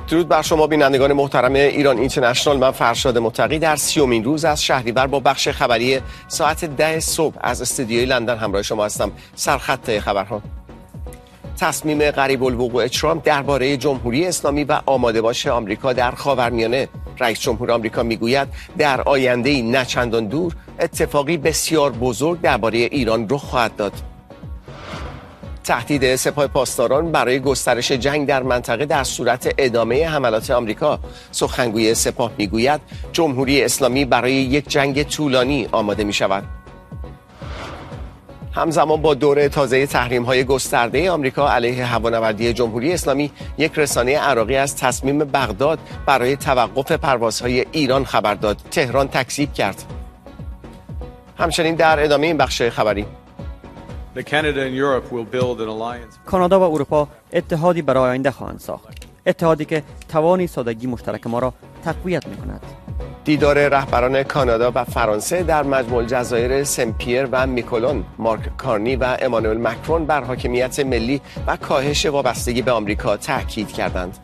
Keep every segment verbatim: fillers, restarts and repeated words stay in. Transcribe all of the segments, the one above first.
درود بر شما بینندگان محترم ایران اینترنشنال. من فرشاد متقی در سیومین روز از شهریور با بخش خبری ساعت ده صبح از استودیوی لندن همراه شما هستم. سرخط خبرها: تصمیم قریب الوقوع ترامپ درباره جمهوری اسلامی و آماده باش آمریکا در خاورمیانه. رئیس جمهور آمریکا میگوید در آینده‌ای نه چندان دور اتفاقی بسیار بزرگ درباره ایران رخ خواهد داد. تهدید سپاه پاسداران برای گسترش جنگ در منطقه در صورت ادامه حملات آمریکا. سخنگوی سپاه میگوید جمهوری اسلامی برای یک جنگ طولانی آماده می شود. همزمان با دوره تازه تحریم‌های گسترده آمریکا علیه هوانوردی جمهوری اسلامی، یک رسانه عراقی از تصمیم بغداد برای توقف پروازهای ایران خبر داد. تهران تکذیب کرد. همچنین در ادامه این بخش خبری: کانادا و اروپا اتحادی برای آینده خواهند ساخت. اتحادی که توانی سادگی مشترک ما را تقویت می‌کند. دیدار رهبران کانادا و فرانسه در مجمع الجزایر سن پیر و میکولون. مارک کارنی و امانوئل مکرون بر حاکمیت ملی و کاهش وابستگی به آمریکا تاکید کردند.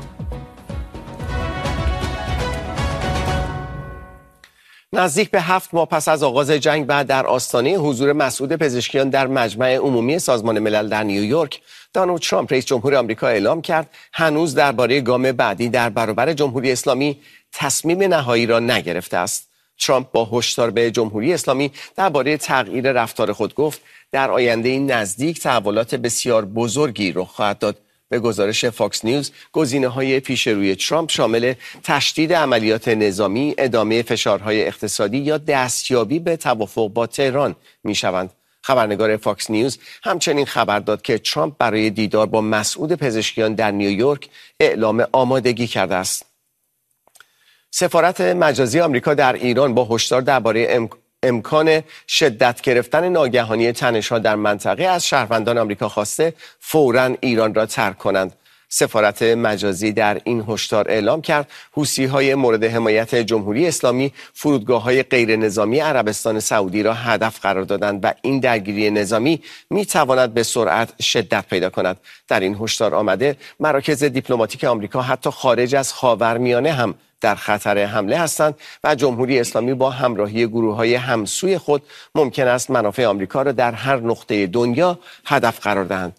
نزدیک به هفت ماه پس از آغاز جنگ و در آستانه حضور مسعود پزشکیان در مجمع عمومی سازمان ملل در نیویورک، دونالد ترامپ رئیس جمهور آمریکا اعلام کرد هنوز درباره گام بعدی در برابر جمهوری اسلامی تصمیم نهایی را نگرفته است. ترامپ با هشدار به جمهوری اسلامی درباره تغییر رفتار خود گفت در آینده نزدیک تحولات بسیار بزرگی رخ خواهد داد. به گزارش فاکس نیوز، گزینه‌های پیش روی ترامپ شامل تشدید عملیات نظامی، ادامه فشارهای اقتصادی یا دستیابی به توافق با تهران می‌شوند. خبرنگار فاکس نیوز همچنین خبر داد که ترامپ برای دیدار با مسعود پزشکیان در نیویورک اعلام آمادگی کرده است. سفارت مجازی آمریکا در ایران با هشدار درباره ام... امکان شدت گرفتن ناگهانی تنش‌ها در منطقه از شهروندان آمریکا خواسته فوراً ایران را ترک کنند. سفارت مجازی در این هشدار اعلام کرد حوثی‌های مورد حمایت جمهوری اسلامی فرودگاه‌های غیر نظامی عربستان سعودی را هدف قرار دادند و این درگیری نظامی می‌تواند به سرعت شدت پیدا کند. در این هشدار آمده مراکز دیپلماتیک آمریکا حتی خارج از خاورمیانه هم در خطر حمله هستند و جمهوری اسلامی با همراهی گروه‌های همسوی خود ممکن است منافع آمریکا را در هر نقطه دنیا هدف قرار دهند.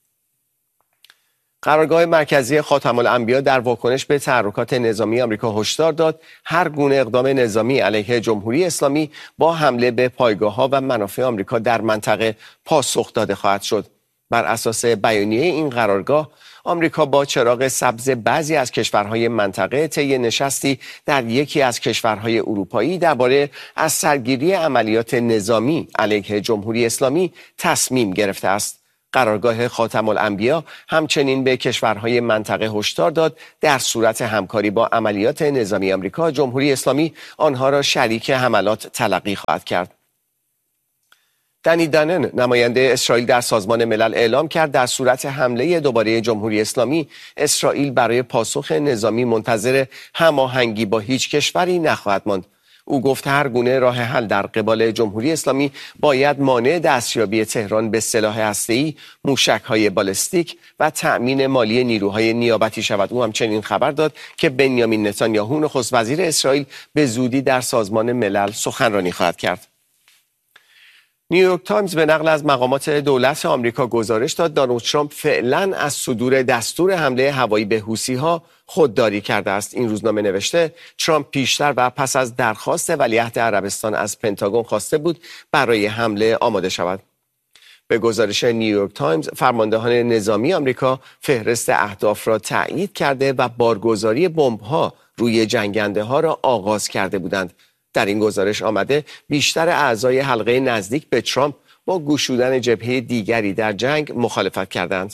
قرارگاه مرکزی خاتم الانبیا در واکنش به تحرکات نظامی آمریکا هشدار داد هر گونه اقدام نظامی علیه جمهوری اسلامی با حمله به پایگاه‌ها و منافع آمریکا در منطقه پاسخ داده خواهد شد. بر اساس بیانیه این قرارگاه، آمریکا با چراغ سبز بعضی از کشورهای منطقه طی نشستی در یکی از کشورهای اروپایی درباره از سرگیری عملیات نظامی علیه جمهوری اسلامی تصمیم گرفته است. قرارگاه خاتم الانبیا همچنین به کشورهای منطقه هشدار داد در صورت همکاری با عملیات نظامی آمریکا، جمهوری اسلامی آنها را شریک حملات تلقی خواهد کرد. دنی دانن، نماینده اسرائیل در سازمان ملل، اعلام کرد در صورت حمله دوباره جمهوری اسلامی، اسرائیل برای پاسخ نظامی منتظر هماهنگی با هیچ کشوری نخواهد ماند. او گفت هر گونه راه حل در قبال جمهوری اسلامی باید مانع دستیابی تهران به سلاح هسته‌ای، موشک‌های بالستیک و تأمین مالی نیروهای نیابتی شود. او همچنین خبر داد که بنیامین نتانیاهو نخست وزیر اسرائیل به زودی در سازمان ملل سخنرانی خواهد کرد. نیویورک تایمز به نقل از مقامات دولت آمریکا گزارش داد دونالد ترامپ فعلا از صدور دستور حمله هوایی به حوثی‌ها خودداری کرده است. این روزنامه نوشته ترامپ پیشتر و پس از درخواست ولیعهد عربستان از پنتاگون خواسته بود برای حمله آماده شود. به گزارش نیویورک تایمز، فرماندهان نظامی آمریکا فهرست اهداف را تایید کرده و بارگذاری بمب‌ها روی جنگنده‌ها را آغاز کرده بودند. در این گزارش آمده بیشتر اعضای حلقه نزدیک به ترامپ با گشودن جبهه دیگری در جنگ مخالفت کردند.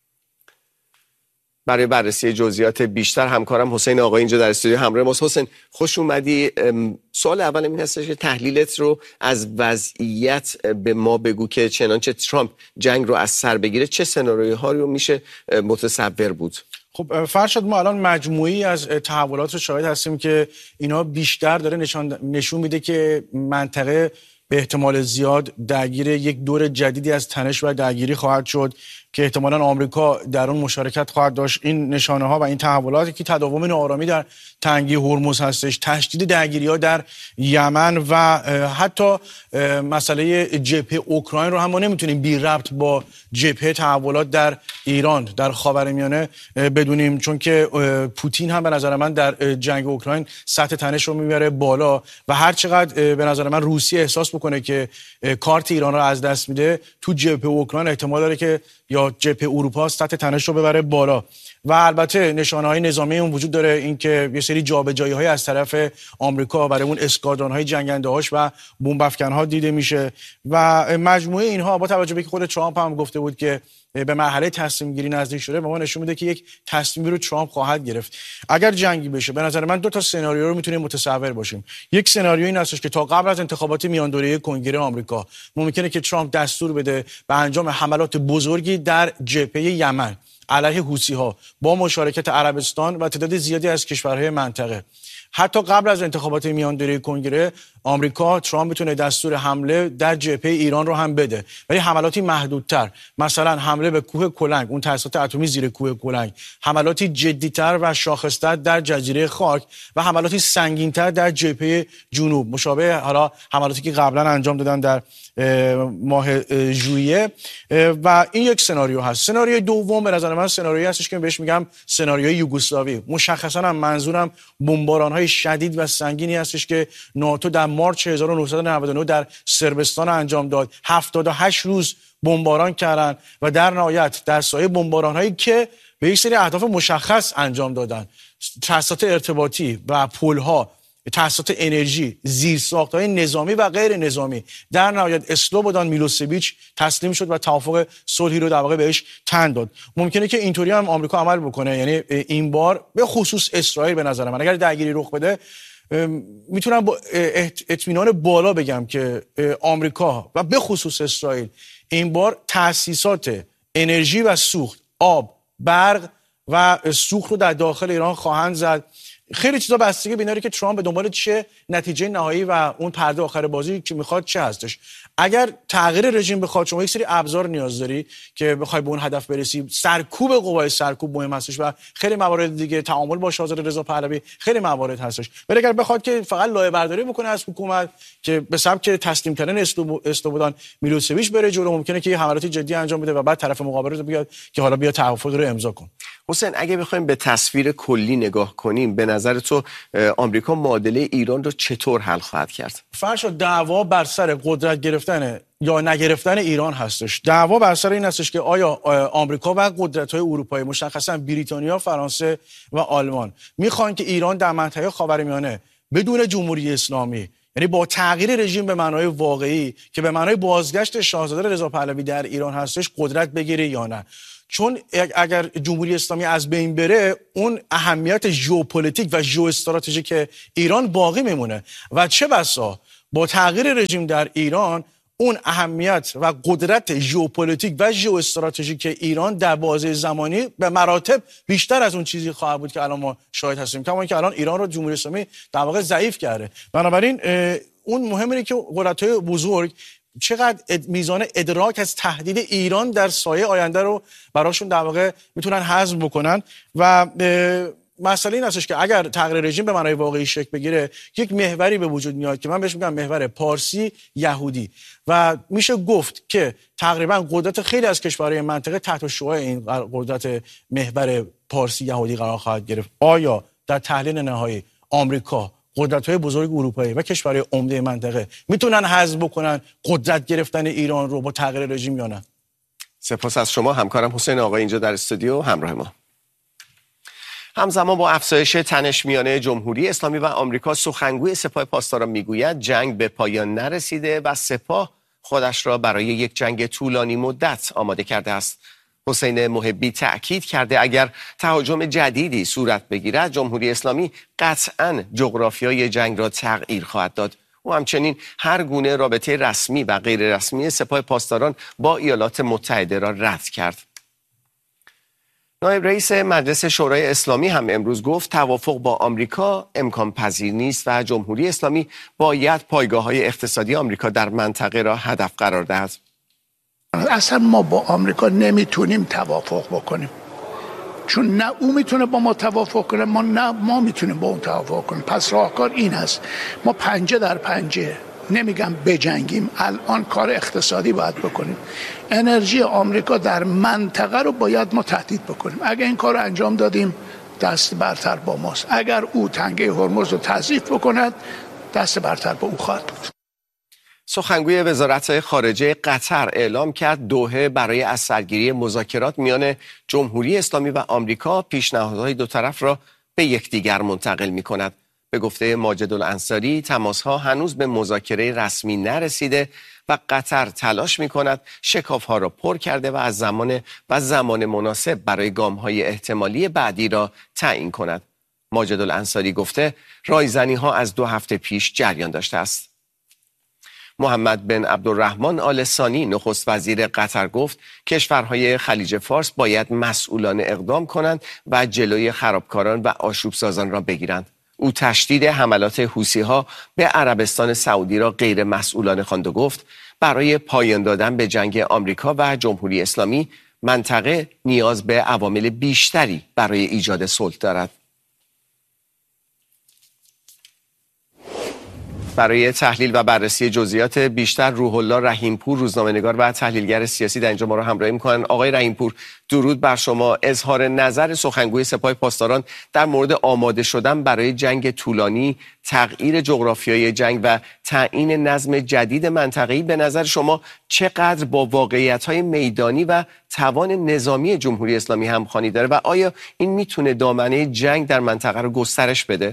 برای بررسی جزئیات بیشتر همکارم حسین آقایی اینجا در استودیو همراه ماست. حسین، خوش اومدی. سوال اول این هستش که تحلیلت رو از وضعیت به ما بگو که چنانچه ترامپ جنگ رو از سر بگیره چه سناریوهایی رو میشه متصور بود؟ خب فرشاد، ما الان مجموعی از تحولات رو شاهد هستیم که اینا بیشتر داره نشان نشون میده که منطقه به احتمال زیاد درگیر یک دور جدیدی از تنش و درگیری خواهد شد که احتمالاً آمریکا در اون مشارکت خواهد داشت. این نشانه ها و این تحولاتی که تداوم ناآرامی در تنگه هرمز هستش، تشدید درگیری‌ها در یمن و حتی مسئله جبهه اوکراین رو هم ما نمیتونیم بی ربط با جبهه تحولات در ایران در خاورمیانه بدونیم، چون که پوتین هم به نظر من در جنگ اوکراین سطح تنش رو میبره بالا و هر چقدر به نظر من روسیه احساس بکنه که کارت ایران رو از دست میده تو جبهه اوکراین، احتمال داره که یا جبهه اروپا سطح تنش رو ببره بالا. و البته نشانه‌های نظامی اون وجود داره، اینکه یه سری جابجایی‌های از طرف آمریکا برای اون اسکادران‌های جنگنده‌هاش و بمب افکن‌ها دیده میشه و مجموعه اینها با توجه به که خود ترامپ هم گفته بود که به مرحله تصمیم گیری نزدیک شده، به ما نشون میده که یک تصمیمی رو ترامپ خواهد گرفت. اگر جنگی بشه، به نظر من دو تا سناریو رو میتونیم متصور باشیم. یک سناریو این هستش که تا قبل از انتخابات میان دوره‌ای کنگره آمریکا ممکنه که ترامپ دستور بده به انجام حملات بزرگی در جبهه یمن علیه حوثی‌ها با مشارکت عربستان و تعداد زیادی از کشورهای منطقه. حتی قبل از انتخابات میان دوره کنگره آمریکا، ترامپ بتونه دستور حمله در جبهه ایران رو هم بده، ولی حملاتی محدودتر، مثلا حمله به کوه کلنگ، اون تأسیسات اتمی زیر کوه کلنگ، حملاتی جدی‌تر و شاخص‌تر در جزیره خاک و حملاتی سنگین‌تر در جبهه جنوب، مشابه حالا حملاتی که قبلا انجام دادن در ماه ژوئیه. و این یک سناریو هست. سناریوی دوم به نظر من سناریویی هستش که بهش میگم سناریوی یوگسلاوی. مشخصا هم منظورم بمباران‌های شدید و سنگینی هستش که ناتو در مارچ هزار و نهصد و نود و نه در صربستان انجام داد. هفتاد و هشت روز بمباران کردن و در نهایت در سایه بمباران‌هایی که به یک سری اهداف مشخص انجام دادن، تأسیسات ارتباطی و پل‌ها، تأسیسات انرژی، زیرساخت‌های نظامی و غیر نظامی، در نهایت اسلوبودان میلوسویچ تسلیم شد و توافق صلحی رو در واقع بهش تن داد. ممکنه که اینطوری هم آمریکا عمل بکنه، یعنی این بار به خصوص اسرائیل به نظر من اگر درگیری رخ بده، میتونم با اطمینان بالا بگم که آمریکا و به خصوص اسرائیل این بار تأسیسات انرژی و سوخت، آب، برق و سوخت رو در داخل ایران خواهند زد. خیلی چیزا بستگی به اینه که ترامپ به دنبال چه نتیجه نهایی و اون پرده آخر بازی که میخواد چه هستش. اگر تغییر رژیم بخواد، شما یک سری ابزار نیاز داری که بخوای به اون هدف برسی. سرکوب قوای سرکوب مهم هستش و خیلی موارد دیگه، تعامل با شاهزاده رضا پهلوی، خیلی موارد هستش. ولی اگر بخواد که فقط لایه برداری بکنه از حکومت که به سبک تسلیم کردن اسلوبودان میلوسویچ بره جلو، ممکنه که حملات جدی انجام بده و بعد طرف مقابل رو بیاد که حالا بیا توافق رو امضا کن. حسین، اگه بخوایم به تصویر کلی نگاه کنیم، به نظر تو آمریکا معادله ایران رو چطور حل خواهد کرد؟ فرشاد، دعوا بر سر قدرت گرفتن یا نگرفتن ایران هستش. دعوا بر سر این هستش که آیا آمریکا و قدرت‌های اروپایی، مشخصا بریتانیا، فرانسه و آلمان، میخوان که ایران در منطقه خاورمیانه بدون جمهوری اسلامی، یعنی با تغییر رژیم به معنای واقعی که به معنای بازگشت شاهزاده رضا پهلوی در ایران هستش، قدرت بگیره یا نه؟ چون اگر جمهوری اسلامی از بین بره، اون اهمیت ژئوپلیتیک و ژئواستراتژیک ایران باقی میمونه و چه بسا با تغییر رژیم در ایران اون اهمیت و قدرت ژئوپلیتیک و ژئواستراتژیک ایران در بازه زمانی به مراتب بیشتر از اون چیزی خواهد بود که الان ما شاهد هستیم. کما اینکه الان ایران رو جمهوری اسلامی در واقع ضعیف کرده. بنابراین اون مهمه که قدرت‌های بزرگ چقدر میزان ادراک از تهدید ایران در سایه آینده رو براشون در واقع میتونن هضم بکنن. و مسئله این هستش که اگر تغییر رژیم به معنای واقعی شکل بگیره، یک محوری به وجود میاد که من بهش میگم محور پارسی یهودی و میشه گفت که تقریبا قدرت خیلی از کشورهای منطقه تحت شعاع این قدرت محور پارسی یهودی قرار خواهد گرفت. آیا در تحلیل نهایی آمریکا، قدرت‌های بزرگ اروپایی و کشورهای عمده منطقه میتونن حذف بکنن قدرت گرفتن ایران رو با تغییر رژیم یا نه؟ سپاس از شما همکارم حسین آقا اینجا در استودیو همراه ما. همزمان با افزایش تنش میان جمهوری اسلامی و آمریکا، سخنگوی سپاه پاسداران میگوید جنگ به پایان نرسیده و سپاه خودش را برای یک جنگ طولانی مدت آماده کرده است. حسین محبی تأکید کرده اگر تهاجم جدیدی صورت بگیرد، جمهوری اسلامی قطعاً جغرافیای جنگ را تغییر خواهد داد. او همچنین هر گونه رابطه رسمی و غیر رسمی سپاه پاسداران با ایالات متحده را رد کرد. نایب رئیس مجلس شورای اسلامی هم امروز گفت توافق با آمریکا امکان پذیر نیست و جمهوری اسلامی باید پایگاه‌های اقتصادی آمریکا در منطقه را هدف قرار دهد. اصلا ما با آمریکا نمیتونیم توافق بکنیم، چون نه او میتونه با ما توافق کنه، ما نه ما میتونیم با اون توافق کنیم. پس راهکار این است، ما پنجه در پنجه، نمیگم بجنگیم، الان کار اقتصادی باید بکنیم. انرژی آمریکا در منطقه رو باید ما تهدید بکنیم. اگر این کار رو انجام دادیم دست برتر با ماست. اگر او تنگه هرمز رو تضعیف بکند دست برتر با او خواهد بود. سخنگوی وزارت خارجه قطر اعلام کرد دوحه برای از سرگیری مذاکرات میان جمهوری اسلامی و آمریکا پیشنهادهای دو طرف را به یکدیگر منتقل می کند. به گفته ماجد الانصاری تماسها هنوز به مذاکره رسمی نرسیده و قطر تلاش می کند شکافها را پر کرده و از زمان و زمان مناسب برای گامهای احتمالی بعدی را تعیین کند. ماجد الانصاری گفته رایزنی ها از دو هفته پیش جریان داشته است. محمد بن عبدالرحمن آل ثانی نخست وزیر قطر گفت کشورهای خلیج فارس باید مسئولانه اقدام کنند و جلوی خرابکاران و آشوبسازان را بگیرند. او تشدید حملات حوثی‌ها به عربستان سعودی را غیر مسئولانه خواند و گفت برای پایان دادن به جنگ آمریکا و جمهوری اسلامی منطقه نیاز به عوامل بیشتری برای ایجاد صلح دارد. برای تحلیل و بررسی جزئیات بیشتر روح الله رحیمپور روزنامه‌نگار و تحلیلگر سیاسی در اینجا ما را همراهی می‌کنند. آقای رحیمپور، درود بر شما. اظهار نظر سخنگوی سپاه پاسداران در مورد آماده شدن برای جنگ طولانی، تغییر جغرافیای جنگ و تعیین نظم جدید منطقه‌ای به نظر شما چقدر با واقعیت‌های میدانی و توان نظامی جمهوری اسلامی همخوانی داره و آیا این میتونه دامنه جنگ در منطقه رو گسترش بده؟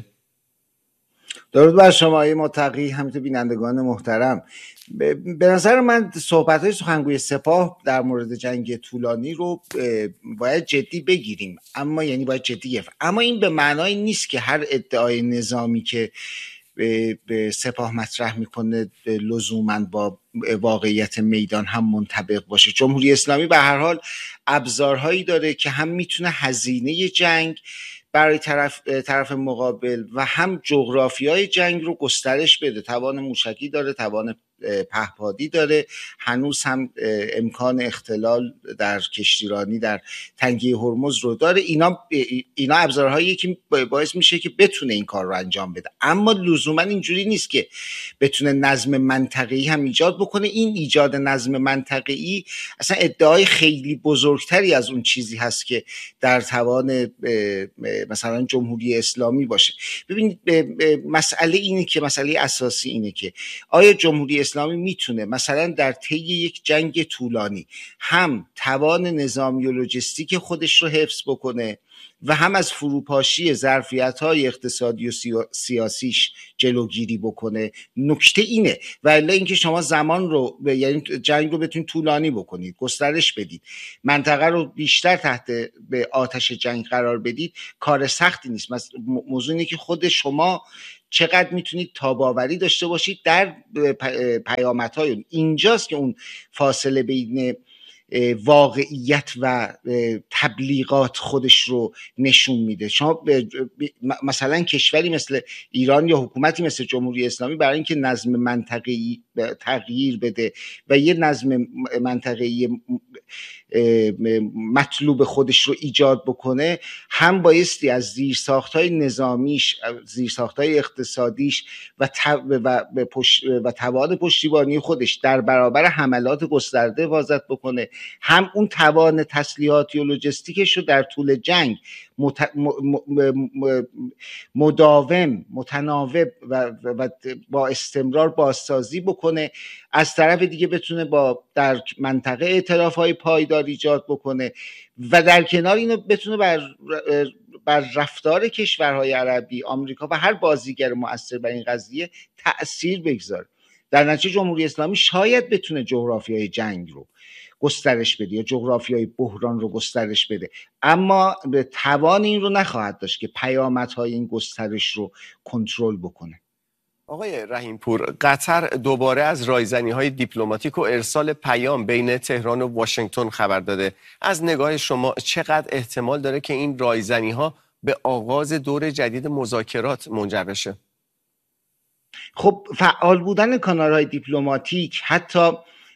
درود بر شما آقای متقی، همینطور بینندگان محترم. به نظر من صحبت‌های سخنگوی سپاه در مورد جنگ طولانی رو باید جدی بگیریم، اما یعنی باید جدی گرفت. اما این به معنای نیست که هر ادعای نظامی که به سپاه مطرح میکنه لزوماً با واقعیت میدان هم منطبق باشه. جمهوری اسلامی به هر حال ابزارهایی داره که هم میتونه هزینه جنگ برای طرف طرف مقابل و هم جغرافیای جنگ رو گسترش بده. توان موشکی داره، توان پهپادی داره، هنوز هم امکان اختلال در کشتیرانی در تنگه هرمز رو داره. اینا اینا ابزارهایی که باعث میشه که بتونه این کار رو انجام بده، اما لزوما اینجوری نیست که بتونه نظم منطقه‌ای هم ایجاد بکنه. این ایجاد نظم منطقه‌ای اصلا ادعای خیلی بزرگتری از اون چیزی هست که در توان مثلا جمهوری اسلامی باشه. ببینید مسئله اینه که مسئله اساسی اینه که آیا جمهوری اسلامی میتونه مثلا در طی یک جنگ طولانی هم توان نظامی و لوجستیک خودش رو حفظ بکنه و هم از فروپاشی ظرفیت‌های اقتصادی و سیاسیش جلوگیری بکنه؟ نکته اینه. و الا اینکه شما زمان رو یعنی جنگ رو بتونید طولانی بکنید، گسترش بدید، منطقه رو بیشتر تحت به آتش جنگ قرار بدید، کار سختی نیست. موضوع اینه که خود شما چقدر میتونید تاباوری داشته باشید در پیامدهای. اینجاست که اون فاصله بین واقعیت و تبلیغات خودش رو نشون میده. شما مثلا کشوری مثل ایران یا حکومتی مثل جمهوری اسلامی برای اینکه نظم منطقه‌ای تغییر بده و یه نظم منطقه‌ای مطلوب خودش رو ایجاد بکنه، هم بایستی از زیرساخت‌های نظامیش، زیرساخت‌های اقتصادیش و و و توان پشتیبانی خودش در برابر حملات گسترده حفاظت بکنه، هم اون توان تسلیحاتی و لوجستیکش رو در طول جنگ مت... م... م... مداوم، متناوب و... و با استمرار بازسازی بکنه. از طرف دیگه بتونه با در منطقه ائتلاف‌های پایدار ایجاد بکنه و در کنار اینو بتونه بر بر رفتار کشورهای عربی، آمریکا و هر بازیگر مؤثر بر این قضیه تأثیر بگذاره. در نتیجه جمهوری اسلامی شاید بتونه جغرافیای جنگ رو گسترش بده یا جغرافیای بحران رو گسترش بده، اما به توان این رو نخواهد داشت که پیامدهای این گسترش رو کنترل بکنه. آقای رحیمپور، قطر دوباره از رایزنی‌های دیپلماتیک و ارسال پیام بین تهران و واشنگتن خبر داده. از نگاه شما چقدر احتمال داره که این رایزنی‌ها به آغاز دور جدید مذاکرات منجر بشه؟ خب فعال بودن کانال‌های دیپلماتیک، حتی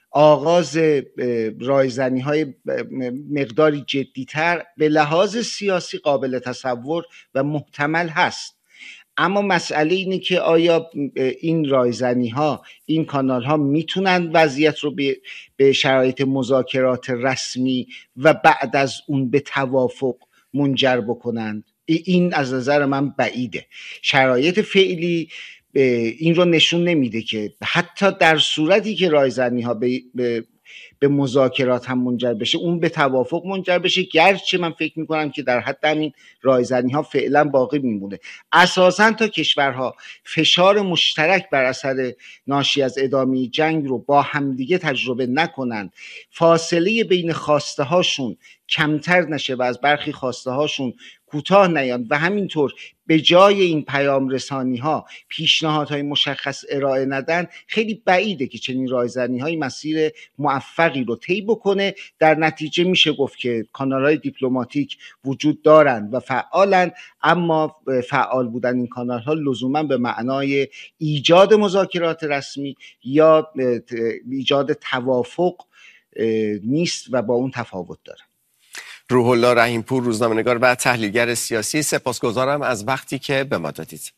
آغاز رایزنی های مقداری جدیتر به لحاظ سیاسی قابل تصور و محتمل هست. اما مسئله اینه که آیا این رایزنی ها، این کانال ها میتونن وضعیت رو به شرایط مذاکرات رسمی و بعد از اون به توافق منجر بکنند؟ این از نظر من بعیده. شرایط فعلی این رو نشون نمیده که حتی در صورتی که رایزنی ها به, به, به مذاکرات هم منجر بشه، اون به توافق منجر بشه، گرچه من فکر میکنم که در حد همین رایزنی ها فعلا باقی میمونه. اساسا تا کشورها فشار مشترک بر اثر ناشی از ادامه جنگ رو با همدیگه تجربه نکنن، فاصله بین خواسته هاشون کمتر نشه و از برخی خواسته هاشون کوتاه نیان و همینطور به جای این پیام رسانی ها پیشنهادهای مشخص ارائه ندن، خیلی بعیده که چنین رایزنی های مسیر موفقی رو طی بکنه. در نتیجه میشه گفت که کانال های دیپلماتیک وجود دارند و فعالن، اما فعال بودن این کانال ها لزوما به معنای ایجاد مذاکرات رسمی یا ایجاد توافق نیست و با اون تفاوت داره. روح الله رحیمپور، روزنامه‌نگار و تحلیلگر سیاسی، سپاسگزارم از وقتی که به ما دادید.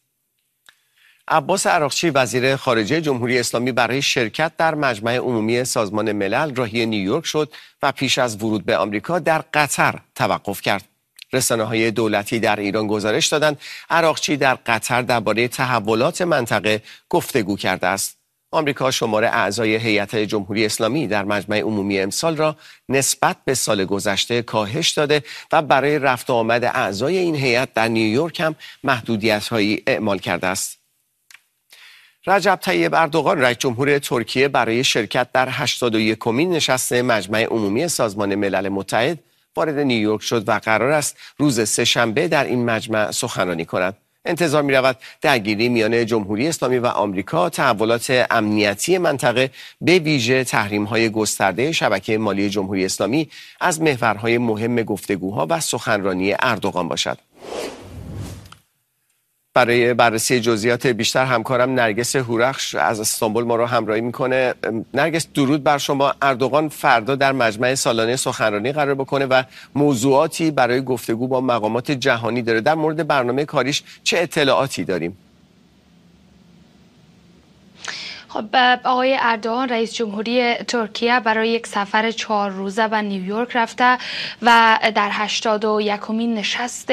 عباس عراقچی، وزیر خارجه جمهوری اسلامی، برای شرکت در مجمع عمومی سازمان ملل راهی نیویورک شد و پیش از ورود به آمریکا در قطر توقف کرد. رسانه‌های دولتی در ایران گزارش دادند عراقچی در قطر درباره تحولات منطقه گفتگو کرده است. آمریکا شمار اعضای هیئت جمهوری اسلامی در مجمع عمومی امسال را نسبت به سال گذشته کاهش داده و برای رفت و آمد اعضای این هیئت در نیویورک هم محدودیت‌هایی اعمال کرده است. رجب طیب اردوغان، رئیس جمهور ترکیه، برای شرکت در هشتاد و یکمین نشست مجمع عمومی سازمان ملل متحد وارد نیویورک شد و قرار است روز سه‌شنبه در این مجمع سخنرانی کند. انتظار می رود درگیری میان جمهوری اسلامی و آمریکا، تحولات امنیتی منطقه به ویژه تحریم‌های گسترده شبکه مالی جمهوری اسلامی از محورهای مهم گفتگوها و سخنرانی اردوغان باشد. برای بررسی جزئیات بیشتر همکارم نرگس هورخش از استانبول ما رو همراهی میکنه. نرگس، درود بر شما. اردوغان فردا در مجمع سالانه سخنرانی قرار بکنه و موضوعاتی برای گفتگو با مقامات جهانی داره. در مورد برنامه کاریش چه اطلاعاتی داریم؟ خب، آقای اردوغان رئیس جمهوری ترکیه برای یک سفر چهار روزه به نیویورک رفته و در هشتاد و یکمین نشست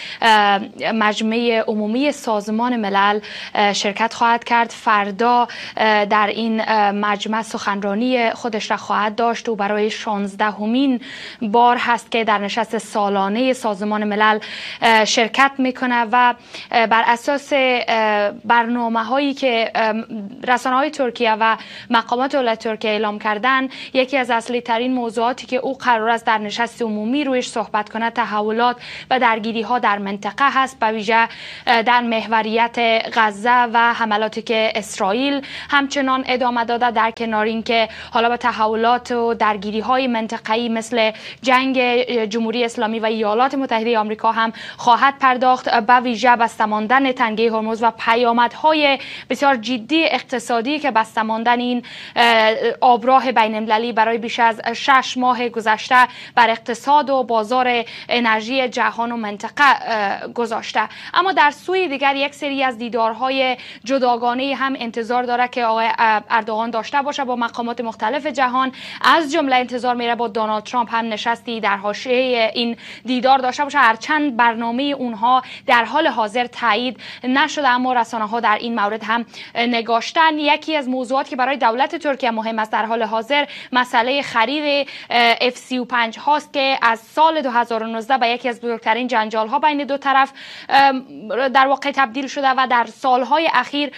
مجمع عمومی سازمان ملل شرکت خواهد کرد. فردا در این مجمع سخنرانی خودش را خواهد داشت و برای شانزدهمین بار هست که در نشست سالانه سازمان ملل شرکت میکنه و بر اساس برنامه هایی که رسانه های ترکیه و مقامات دولت ترکیه اعلام کردن، یکی از اصلی ترین موضوعاتی که او قرار است در نشست عمومی رویش صحبت کنه تحولات و درگیری ها در منطقه هست، به ویژه در محوریت غزه و حملاتی که اسرائیل همچنان ادامه داده، در کنار اینکه حالا به تحولات و درگیری های منطقه‌ای مثل جنگ جمهوری اسلامی و ایالات متحده آمریکا هم خواهد پرداخت، به ویژه بسته ماندن تنگه هرمز و پیامدهای بسیار جدی اقتصادی که بسته ماندن این آبراه بین‌المللی برای بیش از شش ماه گذشته بر اقتصاد و بازار انرژی جهان و منطقه گذاشته. اما در سوی دیگر یک سری از دیدارهای جداگانه هم انتظار داره که آقای اردوغان داشته باشه با مقامات مختلف جهان. از جمله انتظار میره با دونالد ترامپ هم نشستی در حاشیه این دیدار داشته باشه، هرچند برنامه اونها در حال حاضر تایید نشده، اما رسانه ها در این مورد هم نگاشتن. یکی از موضوعاتی که برای دولت ترکیه مهم است در حال حاضر مسئله خرید اف سی و پنج هاست که از سال دو هزار و نوزده به یکی از بزرگترین جنجال ها بین دو طرف در واقع تبدیل شده و در سالهای اخیر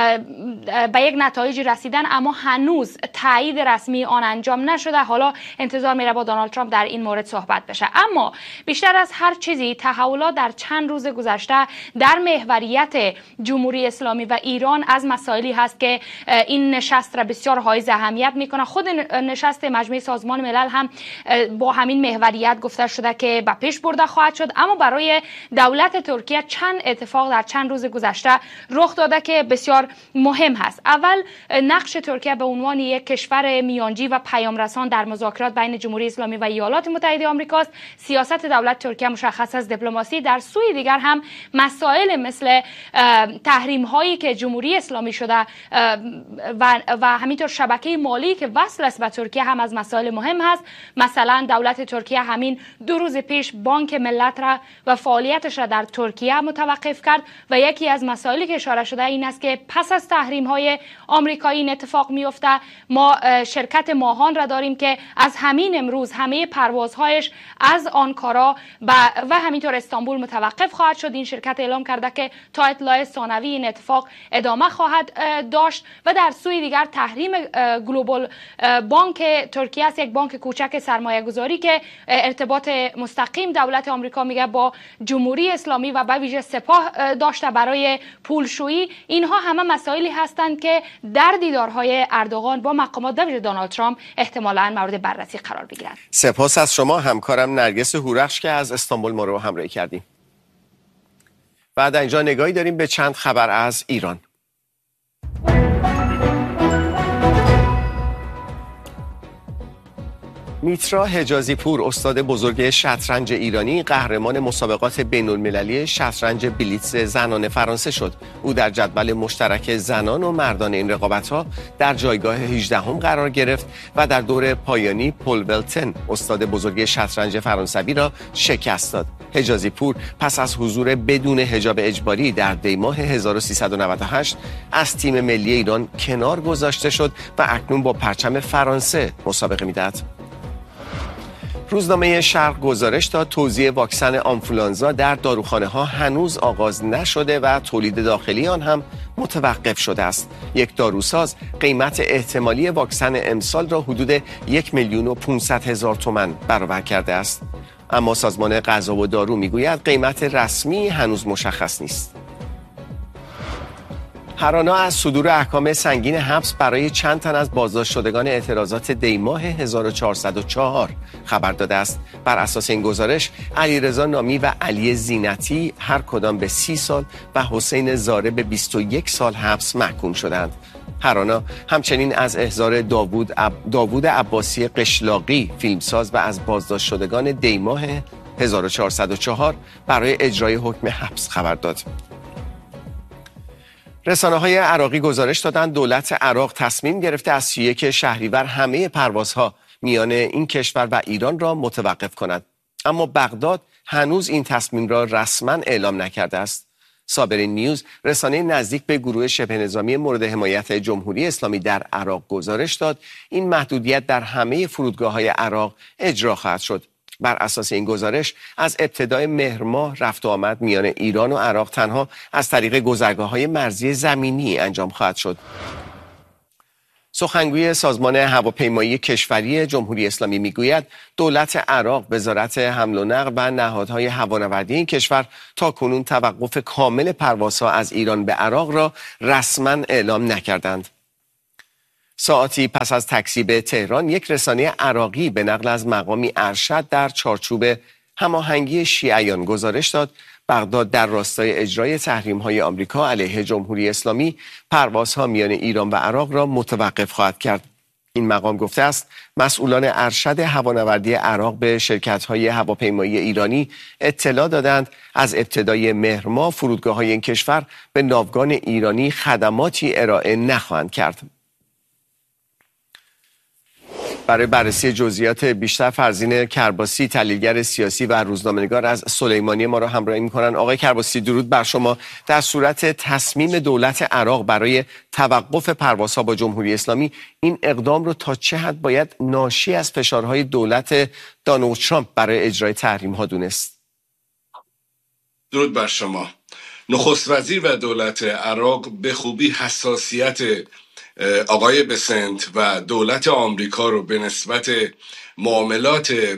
به یک نتایجی رسیدن، اما هنوز تایید رسمی آن انجام نشده. حالا انتظار میره با دونالد ترامپ در این مورد صحبت بشه. اما بیشتر از هر چیزی تحولات در چند روز گذشته در محوریت جمهوری اسلامی و ایران از مسائلی هست که این نشست را بسیار حائز اهمیت میکنه. خود نشست مجمع سازمان ملل هم با همین محوریت گفته شده که به پیش برده خواهد شد. اما برای دولت ترکیه چند اتفاق در چند روز گذشته رخ داده که بسیار مهم هست. اول نقش ترکیه به عنوان یک کشور میانجی و پیامرسان در مذاکرات بین جمهوری اسلامی و ایالات متحده آمریکاست. سیاست دولت ترکیه مشخص از دیپلماسی. در سوی دیگر هم مسائل مثل تحریم هایی که جمهوری اسلامی شده و و همینطور شبکه مالی که وصل است به ترکیه هم از مسائل مهم هست. مثلا دولت ترکیه همین دو روز پیش بانک ملت را و فعالیتش را در ترکیه متوقف کرد و یکی از مسائلی که اشاره شده این است که پس از تحریم های آمریکایی این اتفاق میفته. ما شرکت ماهان را داریم که از همین امروز همه پروازهایش از آنکارا و همینطور استانبول متوقف خواهد شد. این شرکت اعلام کرده که تا اطلاع ثانوی این اتفاق ادامه خواهد داشت. و در سوی دیگر تحریم گلوبال بانک ترکیه است، یک بانک کوچک سرمایه گذاری که ارتباط مستقیم دولت آمریکا میگه با جمهوری اسلامی و به ویژه سپاه داشته برای پولشویی. اینها همه مسائلی هستند که در دیدارهای اردوغان با مقامات به ویژه دونالد ترامپ احتمالاً مورد بررسی قرار بگیرند. سپاس از شما همکارم نرگس هورخش که از استانبول ما رو همراهی کردیم. بعد اینجا نگاهی داریم به چند خبر از ایران. میترا حجازی پور، استاد بزرگ شطرنج ایرانی، قهرمان مسابقات بین‌المللی شطرنج بلیتز زنان فرانسه شد. او در جدول مشترک زنان و مردان این رقابت‌ها در جایگاه هجدهم قرار گرفت و در دور پایانی پل ولتن، استاد بزرگ شطرنج فرانسوی را شکست داد. حجازی پور پس از حضور بدون حجاب اجباری در دی ماه هزار و سیصد و نود و هشت از تیم ملی ایران کنار گذاشته شد و اکنون با پرچم فرانسه مسابقه می‌دهد. روزنامه شرق گزارش داد توزیع واکسن آنفولانزا در داروخانه‌ها هنوز آغاز نشده و تولید داخلی آن هم متوقف شده است. یک داروساز قیمت احتمالی واکسن امسال را حدود یک میلیون و پانصد هزار تومان برآورد کرده است. اما سازمان غذا و دارو میگوید قیمت رسمی هنوز مشخص نیست. هرانا از صدور احکام سنگین حبس برای چند تن از بازداشت شدگان اعتراضات دی ماه هزار و چهارصد و چهار خبر داده است. بر اساس این گزارش علیرضا نامی و علی زینتی هر کدام به سی سال و حسین زاره به بیست و یک سال حبس محکوم شدند. هرانا همچنین از احضار داوود, عب... داوود عباسی قشلاقی فیلمساز و از بازداشت شدگان دی ماه هزار و چهارصد و چهار برای اجرای حکم حبس خبر داد. رسانه‌های عراقی گزارش دادند دولت عراق تصمیم گرفته از سی و یک شهریور همه پروازها میان این کشور و ایران را متوقف کند. اما بغداد هنوز این تصمیم را رسما اعلام نکرده است. صابرین نیوز، رسانه نزدیک به گروه شبه نظامی مورد حمایت جمهوری اسلامی در عراق گزارش داد این محدودیت در همه فرودگاه‌های عراق اجرا خواهد شد. بر اساس این گزارش از ابتدای مهر ماه رفت و آمد میان ایران و عراق تنها از طریق گذرگاه‌های مرزی زمینی انجام خواهد شد. سخنگوی سازمان هواپیمایی کشوری جمهوری اسلامی میگوید دولت عراق، وزارت حمل و نقل و نهادهای هوانوردی این کشور تا کنون توقف کامل پروازها از ایران به عراق را رسما اعلام نکردند. ساعتی پس از تکذیب تهران، یک رسانه عراقی به نقل از مقامی ارشد در چارچوب هماهنگی شیعیان گزارش داد بغداد در راستای اجرای تحریم‌های آمریکا علیه جمهوری اسلامی پروازها میان ایران و عراق را متوقف خواهد کرد. این مقام گفته است مسئولان ارشد هوانوردی عراق به شرکت‌های هواپیمایی ایرانی اطلاع دادند از ابتدای مهر ماه فرودگاه‌های این کشور به ناوگان ایرانی خدماتی ارائه نخواهند کرد. برای بررسی جزئیات بیشتر فرزین کرباسی، تحلیلگر سیاسی و روزنامه‌نگار از سلیمانی ما را همراهی می‌کنند. آقای کرباسی درود بر شما. در صورت تصمیم دولت عراق برای توقف پروازها با جمهوری اسلامی، این اقدام رو تا چه حد باید ناشی از فشارهای دولت دونالد ترامپ برای اجرای تحریم‌ها دونست؟ درود بر شما. نخست وزیر و دولت عراق به خوبی حساسیت آقای بسنت و دولت آمریکا رو به نسبت معاملات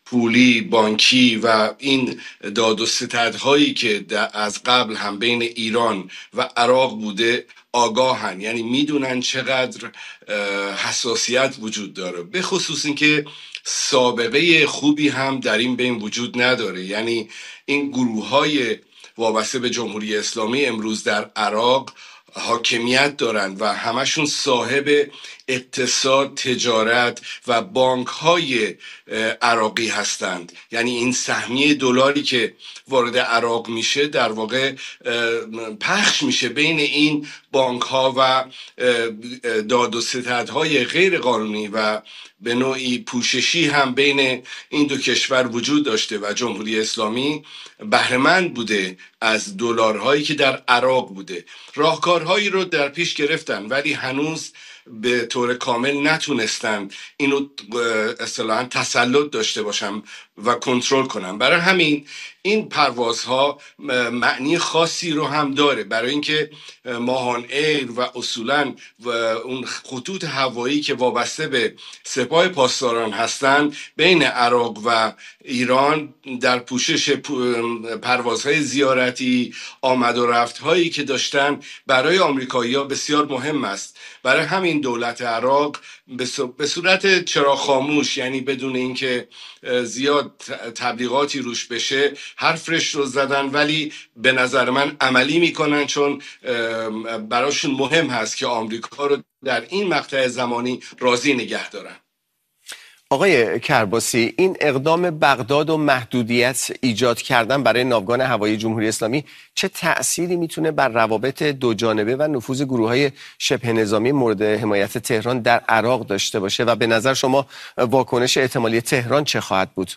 پولی، بانکی و این داد و ستدهایی که از قبل هم بین ایران و عراق بوده آگاهن، یعنی میدونن چقدر حساسیت وجود داره، به خصوص اینکه سابقه خوبی هم در این بین وجود نداره. یعنی این گروه های وابسته به جمهوری اسلامی امروز در عراق حاکمیت دارند و همشون صاحب اقتصاد، تجارت و بانک های عراقی هستند. یعنی این سهمیه دلاری که وارد عراق میشه در واقع پخش میشه بین این بانک ها و داد و ستدهای غیر قانونی و به نوعی پوششی هم بین این دو کشور وجود داشته و جمهوری اسلامی بهره‌مند بوده از دلارهایی که در عراق بوده. راهکارهایی رو در پیش گرفتن ولی هنوز به طور کامل نتونستن اینو اصطلاحاً تسلط داشته باشن و کنترل کنن. برای همین این پروازها معنی خاصی رو هم داره، برای اینکه ماهان ایر و اصولاً و اون خطوط هوایی که وابسته به سپاه پاسداران هستند بین عراق و ایران در پوشش پروازهای زیارتی، آمد و رفت هایی که داشتن برای آمریکایی‌ها بسیار مهم است. برای همین دولت عراق به صورت چراغ خاموش، یعنی بدون اینکه زیاد تبلیغاتی روش بشه، حرفش رو زدن، ولی به نظر من عملی میکنن، چون براشون مهم هست که آمریکا رو در این مقطع زمانی راضی نگه دارن. آقای کرباسی، این اقدام بغداد و محدودیت ایجاد کردن برای ناوگان هوایی جمهوری اسلامی چه تأثیری میتونه بر روابط دو جانبه و نفوذ گروه‌های شبه نظامی مورد حمایت تهران در عراق داشته باشه و به نظر شما واکنش احتمالی تهران چه خواهد بود؟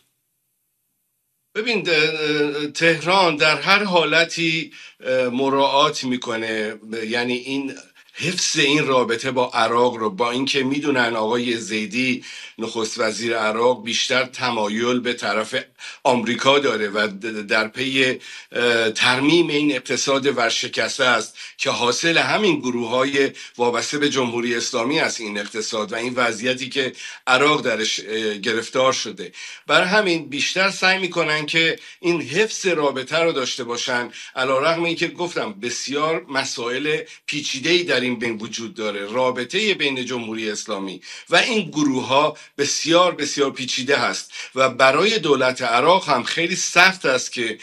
ببین، تهران در هر حالتی مراعات میکنه، یعنی این حفظ این رابطه با عراق رو، با اینکه میدونن آقای زیدی نخست وزیر عراق بیشتر تمایل به طرف آمریکا داره و در پی ترمیم این اقتصاد ورشکسته است که حاصل همین گروه‌های وابسته به جمهوری اسلامی است، این اقتصاد و این وضعیتی که عراق درش گرفتار شده. برای همین بیشتر سعی میکنن که این حفظ رابطه رو داشته باشن، علیرغم اینکه گفتم بسیار مسائل پیچیده‌ای در این بین وجود داره. رابطه بین جمهوری اسلامی و این گروه‌ها بسیار بسیار پیچیده هست و برای دولت عراق هم خیلی سخت است که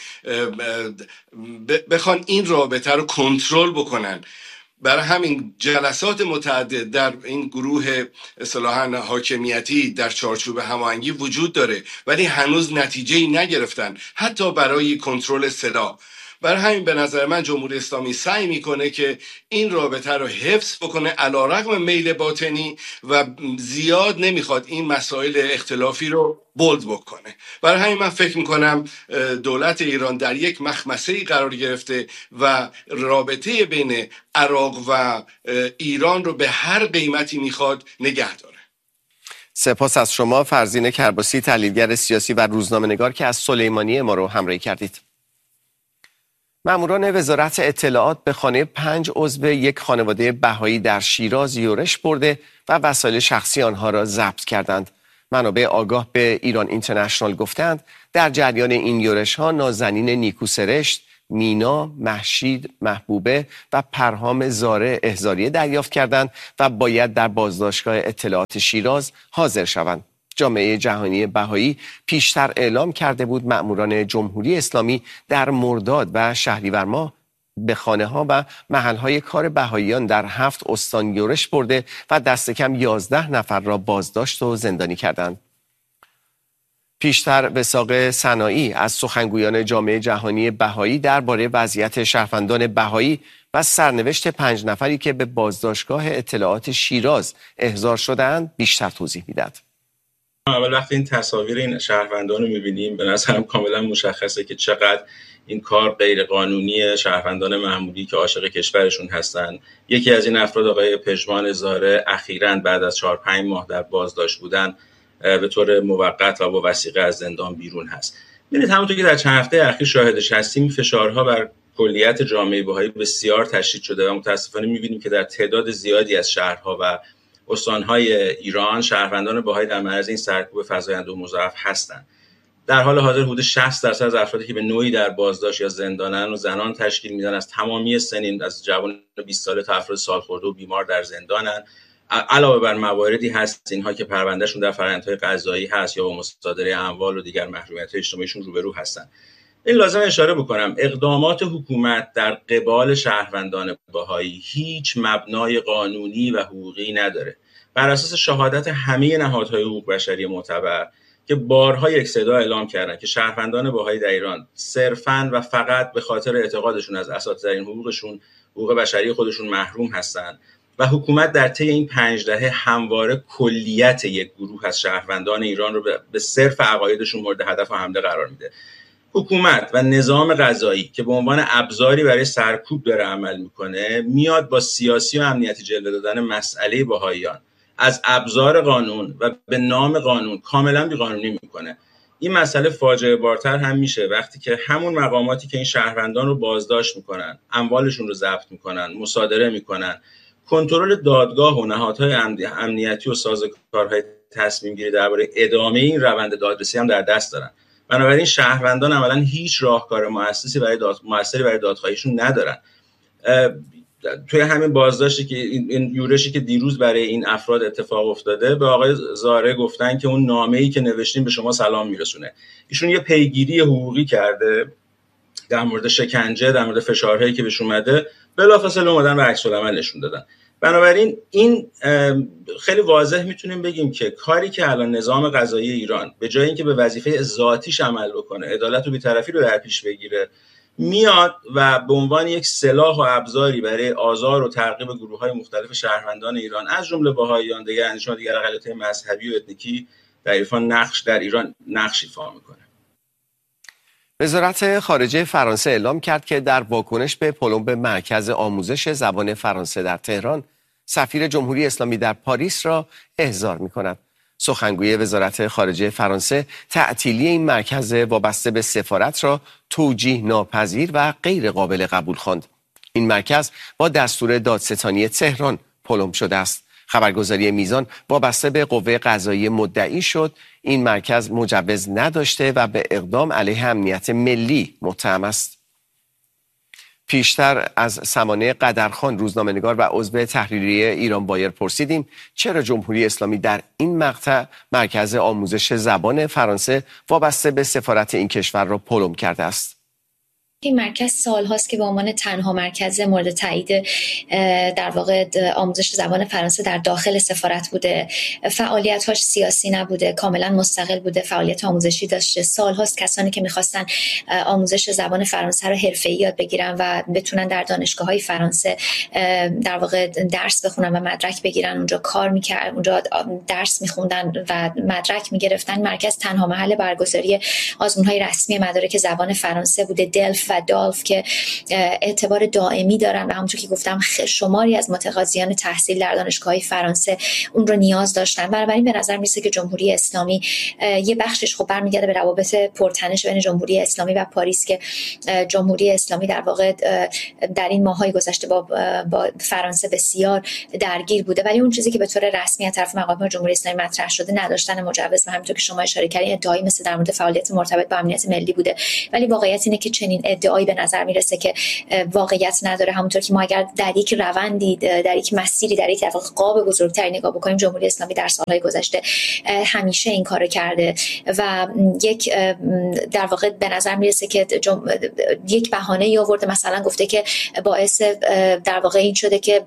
بخوان این رابطه رو کنترل بکنن. برای همین جلسات متعدد در این گروه اصطلاحاً حاکمیتی در چارچوب هماهنگی وجود داره، ولی هنوز نتیجه‌ای نگرفتن، حتی برای کنترل سلاح. برای همین به نظر من جمهوری اسلامی سعی میکنه که این رابطه رو حفظ بکنه علیرغم میل باطنی و زیاد نمیخواد این مسائل اختلافی رو بولد بکنه. برای همین من فکر میکنم دولت ایران در یک مخمسه‌ای قرار گرفته و رابطه بین عراق و ایران رو به هر قیمتی میخواد نگه داره. سپاس از شما فرزین کرباسی، تحلیلگر سیاسی و روزنامه‌نگار که از سلیمانیه ما رو همراهی کردید. ماموران وزارت اطلاعات به خانه پنج عضو یک خانواده بهایی در شیراز یورش برده و وسایل شخصی آنها را ضبط کردند. منابع آگاه به ایران اینترنشنال گفتند در جریان این یورش ها نازنین نیکو سرشت، مینا، مهشید، محبوبه و پرهام زاره احضاریه دریافت کردند و باید در بازداشتگاه اطلاعات شیراز حاضر شوند. جامعه جهانی بهایی پیشتر اعلام کرده بود مأموران جمهوری اسلامی در مرداد و شهریور ماه به خانه ها و محل های کار بهاییان در هفت استان یورش برده و دست کم یازده نفر را بازداشت و زندانی کردند. پیشتر وثاق سنایی از سخنگویان جامعه جهانی بهایی درباره وضعیت شهروندان بهایی و سرنوشت پنج نفری که به بازداشتگاه اطلاعات شیراز احضار شدند بیشتر توضیح میداد. اول وقتی این تصاویر این شهروندان رو می‌بینیم به نظرم کاملا مشخصه که چقدر این کار غیر قانونی شهروندان معمولی که عاشق کشورشون هستن. یکی از این افراد آقای پژمان زاره اخیراً بعد از چهار پنج ماه در بازداشت بودن به طور موقت و با وثیقه از زندان بیرون هست. ببینید همونطور که در چند هفته اخیر شاهدش هستیم، فشارها بر کلیت جامعه بهایی بسیار تشدید شده و متاسفانه می‌بینیم که در تعداد زیادی از شهرها و استانهای ایران شهروندان بهایی در معرض این سرکوب فزاینده و مضاعف هستند. در حال حاضر حدود شصت درصد از افرادی که به نوعی در بازداشت یا زندانن و زنان تشکیل میدن، از تمامی سنین، از جوان بیست ساله تا افراد سالخورده و بیمار در زندانن. علاوه بر مواردی هست اینها که پروندهشون در فرآیندهای قضایی هست یا با مصادره اموال و دیگر محرومیت اجتماعیشون روبرو هستن. این لازم اشاره بکنم اقدامات حکومت در قبال شهروندان بهایی هیچ مبنای قانونی و حقوقی نداره. بر اساس شهادت همه نهادهای حقوق بشری معتبر که بارها یک صدا اعلام کردن که شهروندان بهایی در ایران صرفاً و فقط به خاطر اعتقادشون از اساس‌ترین حقوقشون، حقوق بشری خودشون محروم هستند و حکومت در طی این پنج دهه همواره کلیت یک گروه از شهروندان ایران رو به صرف عقایدشون مورد هدف و حمله قرار میده. حکومت و نظام قضایی که به عنوان ابزاری برای سرکوب داره عمل میکنه، میاد با سیاسی و امنیتی جلوه دادن مسئله بهاییان از ابزار قانون و به نام قانون کاملا بیقانونی میکنه. این مسئله فاجعه بارتر هم میشه وقتی که همون مقاماتی که این شهروندان رو بازداشت میکنن، اموالشون رو ضبط میکنن، مصادره میکنن، کنترل دادگاه و نهادهای امنیتی و سازوکارهای تصمیم گیری درباره ادامه این روند دادرسی هم در دست دارن. بنابراین شهروندان عملاً هیچ راهکار مؤثری برای داد مؤثری برای دادخواهیشون ندارن. توی همین بازداشتی که این یورشی که دیروز برای این افراد اتفاق افتاده، به آقای زاره گفتن که اون نامه‌ای که نوشتیم به شما سلام میرسونه. ایشون یه پیگیری حقوقی کرده در مورد شکنجه، در مورد فشارهایی که بهش اومده، بلافاصله اومدن و عکس العمل نشون دادن. بنابراین این خیلی واضح میتونیم بگیم که کاری که الان نظام قضایی ایران به جای اینکه به وظیفه ذاتیش عمل بکنه، عدالت و بی‌طرفی رو در پیش بگیره، میاد و به عنوان یک سلاح و ابزاری برای آزار و تعقیب گروه‌های مختلف شهروندان ایران از جمله بهائیان، دیگر اندیشه‌ها، دیگر اقلیت‌های مذهبی و اتنیکی در ایران نقش در ایران نقش ایفا میکنه. وزارت خارجه فرانسه اعلام کرد که در واکنش به پلمب مرکز آموزش زبان فرانسه در تهران، سفیر جمهوری اسلامی در پاریس را احضار می‌کند. سخنگوی وزارت خارجه فرانسه تعطیلی این مرکز وابسته به سفارت را توجیه ناپذیر و غیر قابل قبول خواند. این مرکز با دستور دادستانی تهران پلمب شده است. خبرگزاری میزان وابسته به قوه قضاییه مدعی شد این مرکز مجوز نداشته و به اقدام علیه امنیت ملی متهم است. پیشتر از سمانه قدرخان، روزنامه‌نگار و عضو تحریریه ایران بایر، پرسیدیم چرا جمهوری اسلامی در این مقطع مرکز آموزش زبان فرانسه وابسته به سفارت این کشور را پلمب کرده است. این مرکز سال هاست که به عنوان تنها مرکز مورد تایید در واقع آموزش زبان فرانسه در داخل سفارت بوده. فعالیت‌هاش سیاسی نبوده، کاملا مستقل بوده، فعالیت آموزشی داشته. سال هاست کسانی که می‌خواستن آموزش زبان فرانسه رو حرفه‌ای یاد بگیرن و بتونن در دانشگاه‌های فرانسه در واقع درس بخونن و مدرک بگیرن، اونجا کار می‌کردن، اونجا درس می‌خوندن و مدرک می‌گرفتن. مرکز تنها محل برگزاری آزمون‌های رسمی مدارک زبان فرانسه بوده. دلف و دالف که اعتبار دائمی دارن و همونطور که گفتم شماری از متقاضیان تحصیل در دانشگاه‌های فرانسه اون رو نیاز داشتن. بنابراین به نظر میرسه که جمهوری اسلامی یه بخشش خب برمیگرده به روابط پرتنش بین جمهوری اسلامی و پاریس که جمهوری اسلامی در واقع در این ماه‌های گذشته با با فرانسه بسیار درگیر بوده، ولی اون چیزی که به طور رسمی از طرف مقامات جمهوری اسلامی مطرح شده نداشتن مجوز و همونطور که شما اشاره کردین ادعایی مثل در مورد فعالیت مرتبط با امنیت ملی بوده. ولی واقعیت اینه که چنین ادعایی به نظر میرسه که واقعیت نداره. همونطور که ما اگر در یک روندی، در یک مسیری، در یک قاب بزرگتری نگاه بکنیم، جمهوری اسلامی در سالهای گذشته همیشه این کارو کرده و یک در واقع به نظر میرسه که جم... یک بهانه آورده، مثلا گفته که باعث در واقع این شده که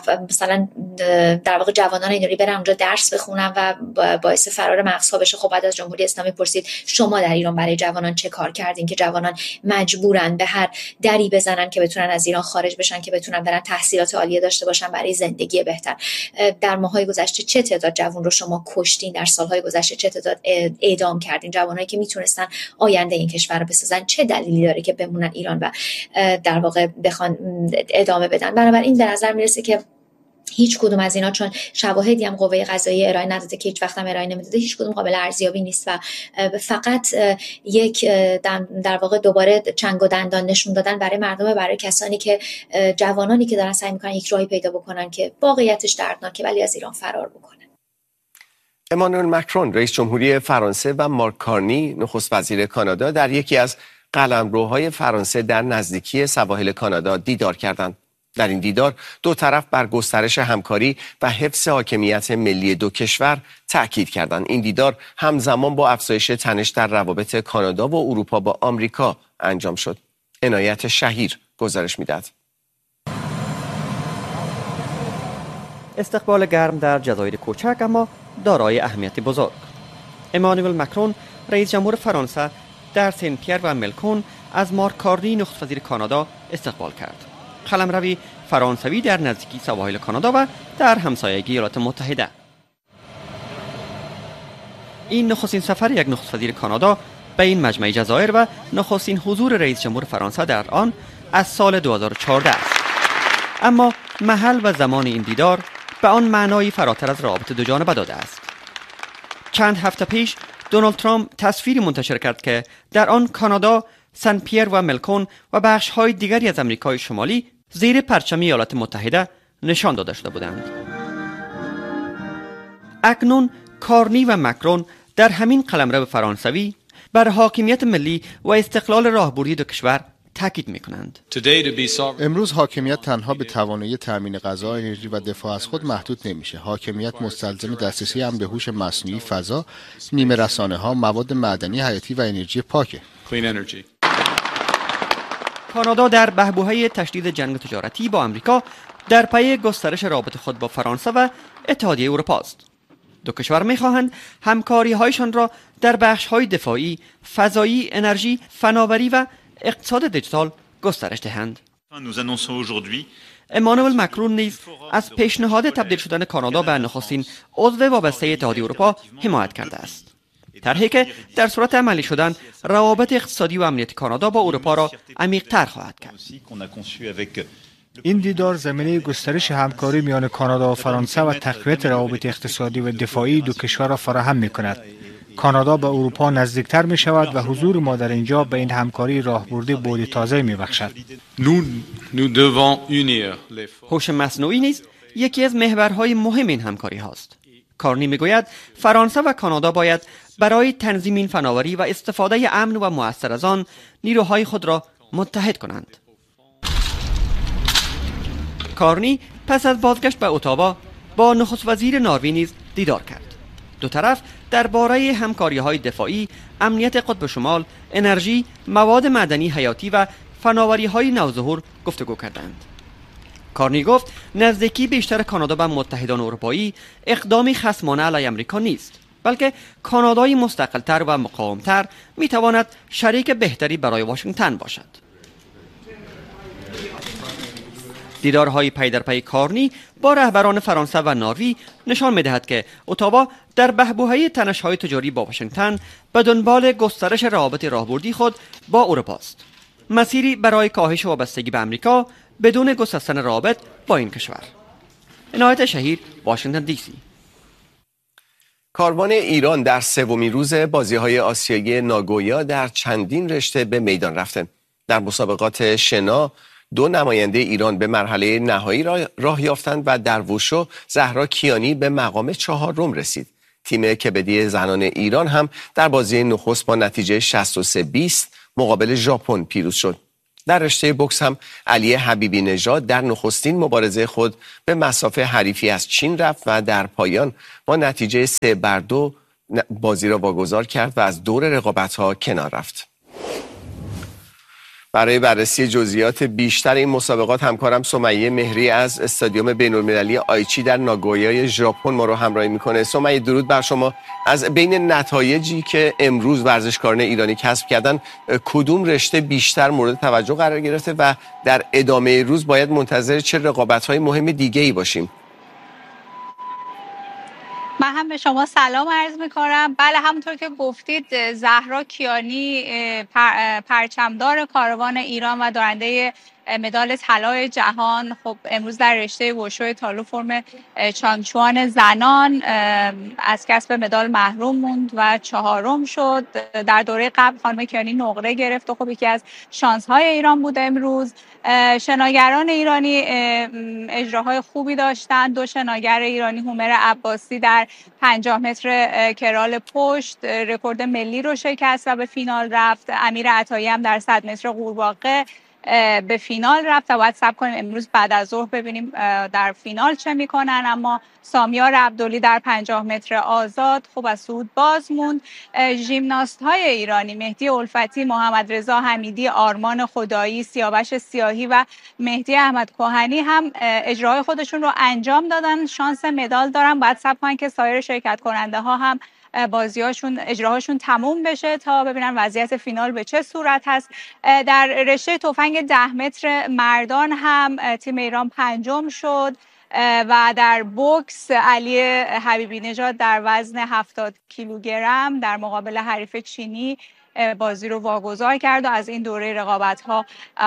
مثلا در واقع جوانان ایرانی برن اونجا درس بخونن و باعث فرار مغزها بشه. خب بعد از جمهوری اسلامی پرسید شما در ایران برای جوانان چه کار کردین که جوانان مجبورن به هر دری بزنن که بتونن از ایران خارج بشن، که بتونن برن تحصیلات عالیه داشته باشن برای زندگی بهتر. در ماه‌های گذشته چه تعداد جوان رو شما کشتین؟ در سال‌های گذشته چه تعداد اعدام کردین؟ جوانایی که میتونستن آینده این کشور رو بسازن چه دلیلی داره که بمونن ایران و در واقع بخوان ادامه بدن؟ بنابراین به نظر میرسه که هیچ کدوم از اینا، چون شواهدی هم قوه قضاییه ارائه نداده که هیچ وقت هم ارائه نمیداده، هیچ کدوم قابل ارزیابی نیست و فقط یک در واقع دوباره چنگ و دندان نشون دادن برای مردم، برای کسانی که جوانانی که دارن سعی میکنن یک راهی پیدا بکنن که واقعیتش دردناکه ولی از ایران فرار بکنن. امانوئل مکرون رئیس جمهوری فرانسه و مارک کارنی نخست وزیر کانادا در یکی از قلمروهای فرانسه در نزدیکی سواحل کانادا دیدار کردند. در این دیدار دو طرف بر گسترش همکاری و حفظ حاکمیت ملی دو کشور تأکید کردند. این دیدار همزمان با افزایش تنش در روابط کانادا و اروپا با آمریکا انجام شد. عنایت شهیر گزارش می‌دهد. استقبال گرم در جزایر کوچک اما دارای اهمیت بزرگ. امانوئل مکرون رئیس جمهور فرانسه در سن پیر و ملکون از مارک کارنی نخست وزیر کانادا استقبال کرد. قلمروی فرانسوی در نزدیکی سواحل کانادا و در همسایگی ایالات متحده. این نخستین سفر یک نخست وزیر کانادا به این مجمع جزایر و نخستین حضور رئیس جمهور فرانسه در آن از سال دو هزار و چهارده است. اما محل و زمان این دیدار به آن معنایی فراتر از رابطه دو جانبه داده است. چند هفته پیش دونالد ترامپ تصویری منتشر کرد که در آن کانادا، سن پیر و ملکون و بخش‌های دیگری از آمریکای شمالی زیر پرچم ایالات متحده نشان داده شده بودند. اکنون کارنی و مکرون در همین قلمرو فرانسوی بر حاکمیت ملی و استقلال راهبردی دو کشور تاکید می‌کنند. امروز حاکمیت تنها به توانایی تامین غذا، انرژی و دفاع از خود محدود نمیشه. حاکمیت مستلزم دسترسی هم به هوش مصنوعی، فضا، نیمه رسانه‌ها، مواد معدنی حیاتی و انرژی پاکه. کانادا در بحبوحه تشدید جنگ تجارتی با آمریکا در پی گسترش رابطه خود با فرانسه و اتحادیه اروپا است. دو کشور می‌خواهند همکاری‌هایشان را در بخش‌های دفاعی، فضایی، انرژی، فناوری و اقتصاد دیجیتال گسترش دهند. امانوئل مکرون نیز از پیشنهاد تبدیل شدن کانادا به نخستین عضو وابسته اتحادیه اروپا حمایت کرده است. طرحی که در صورت عملی شدن روابط اقتصادی و امنیتی کانادا با اروپا را عمیق‌تر خواهد کرد. این دیدار زمینه گسترش همکاری میان کانادا و فرانسه و تقویت روابط اقتصادی و دفاعی دو کشور را فراهم می‌کند. کانادا به اروپا نزدیکتر می شود و حضور ما در اینجا به این همکاری راهبردی بعد تازه می بخشد. هوش مصنوعی نیز یکی از محورهای مهم این همکاری هاست. کارنی می گوید فرانسه و کانادا باید برای تنظیم این فناوری و استفاده امن و مؤثر از آن نیروهای خود را متحد کنند. کارنی پس از بازگشت به اتاوا با نخست وزیر نروژ نیز دیدار کرد. دو طرف درباره همکاری‌های دفاعی، امنیت قطب شمال، انرژی، مواد معدنی حیاتی و فناوری‌های نوظهور گفتگو کردند. کارنی گفت نزدیکی بیشتر کانادا به متحدان اروپایی اقدامی خصمانه علیه آمریکا نیست، بلکه کانادای مستقل‌تر و مقاوم‌تر می‌تواند شریک بهتری برای واشنگتن باشد. دیدارهای پی در پی کارنی با رهبران فرانسه و نروژ نشان می‌دهد که اتاوا در بحبوحه تنش‌های تجاری با واشنگتن به دنبال گسترش روابط راهبردی خود با اروپا است. مسیری برای کاهش وابستگی به آمریکا بدون گسستن روابط با این کشور. عنایت شهیر، واشنگتن دی سی. کاروان ایران در سومین روز بازی‌های آسیایی ناگویا در چندین رشته به میدان رفته. در مسابقات شنا دو نماینده ایران به مرحله نهایی راه یافتند و در وشو زهرا کیانی به مقام چهارم رسید. تیم کبدی زنان ایران هم در بازی نخست با نتیجه شصت و سه بیست مقابل ژاپن پیروز شد. در رشته بوکس هم علی حبیبی نژاد در نخستین مبارزه خود به مصاف حریفی از چین رفت و در پایان با نتیجه سه بر دو بازی را واگذار کرد و از دور رقابت‌ها کنار رفت. برای بررسی جزئیات بیشتر این مسابقات همکارم سمیه مهری از استادیوم بین‌المللی آیچی در ناگویای ژاپن ما رو همراهی میکنه. سمیه درود بر شما. از بین نتایجی که امروز ورزشکاران ایرانی کسب کردن کدوم رشته بیشتر مورد توجه قرار گرفته و در ادامه روز باید منتظر چه رقابت‌های مهم دیگه‌ای باشیم؟ من هم به شما سلام عرض میکنم. بله، همونطور که گفتید زهرا کیانی پر، پرچمدار کاروان ایران و دارنده مدال طلای جهان. خب امروز در رشته وشو تالو فرم چانگچوان زنان از کسب مدال محروم موند و چهارم شد. در دوره قبل خانم کیانی نقره گرفت و خب یکی از شانس های ایران بود امروز. شناگران ایرانی اجراهای خوبی داشتند. دو شناگر ایرانی هومر عباسی در پنجاه متر کرال پشت رکورد ملی رو شکست و به فینال رفت. امیر عطایی هم در صد متر قورباغه به فینال رفت و باید صبر کنیم امروز بعد از ظهر ببینیم در فینال چه میکنن. اما سامیار عبدلی در پنجاه متر آزاد خب از صعود باز موند. ژیمناست های ایرانی مهدی الفتی، محمد رضا حمیدی، آرمان خدایی، سیاوش سیاهی و مهدی احمد کهنی هم اجراهای خودشون رو انجام دادن، شانس مدال دارن. باید صبر کنن که سایر شرکت کننده ها هم بازیاشون اجراهاشون تموم بشه تا ببینن وضعیت فینال به چه صورت هست. در رشته تفنگ ده متر مردان هم تیم ایران پنجم شد و در بوکس علی حبیبی نژاد در وزن هفتاد کیلوگرم در مقابل حریف چینی بازی رو واگذار کرد و از این دوره رقابت ها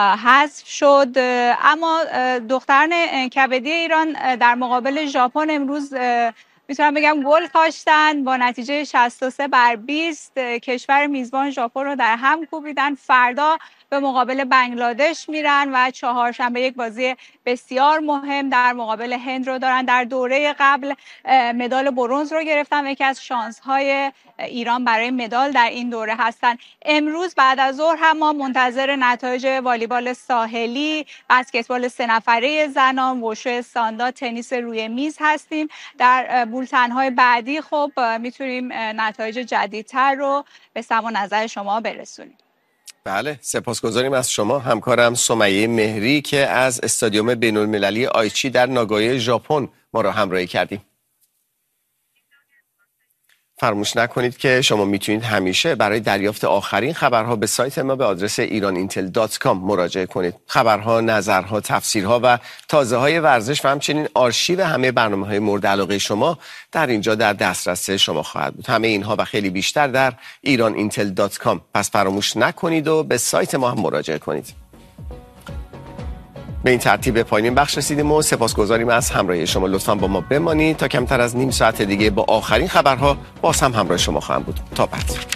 حذف شد. اما دختران کبدی ایران در مقابل ژاپن امروز میتونم بگم گل کاشتن با نتیجه شصت و سه بر بیست. کشور میزبان ژاپن رو در هم کوبیدن. فردا به مقابل بنگلادش میرن و چهارشنبه یک بازی بسیار مهم در مقابل هند رو دارن. در دوره قبل مدال برنز رو گرفتن و یکی از شانس های ایران برای مدال در این دوره هستن. امروز بعد از ظهر هم ما منتظر نتایج والیبال ساحلی، بسکتبال سه نفره زنان، وشو استاندارد، تنیس روی میز هستیم. در بولتن های بعدی خب میتونیم نتایج جدیدتر رو به سمع و نظر شما برسونیم. بله، سپاسگزاریم از شما همکارم سمیه مهری که از استادیوم بین‌المللی آیچی در ناگوی ژاپن ما را همراهی کردیم. فراموش نکنید که شما میتونید همیشه برای دریافت آخرین خبرها به سایت ما به آدرس ایران اینتل دات کام مراجعه کنید. خبرها، نظرها، تفسیرها و تازه‌های ورزش و همچنین آرشیو همه برنامه‌های مورد علاقه شما در اینجا در دسترس شما خواهد بود. همه اینها و خیلی بیشتر در ایران اینتل دات کام. پس فراموش نکنید و به سایت ما هم مراجعه کنید. به این ترتیب به پایان بخش رسیدیم و سپاسگزاریم از همراهی شما. لطفاً با ما بمانید تا کمتر از نیم ساعت دیگه با آخرین خبرها باز هم همراه شما خواهم بود. تا بعد.